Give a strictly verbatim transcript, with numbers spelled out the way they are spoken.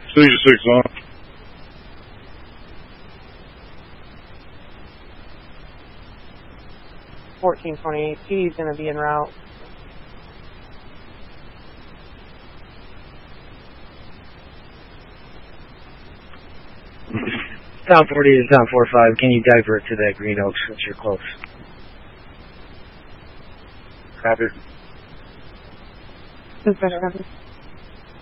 sixty-six on. fourteen twenty-eight T is going to be en route. Down forty is down four five. Can you divert to that Green Oaks since you're close? Copy. Dispatch, copy.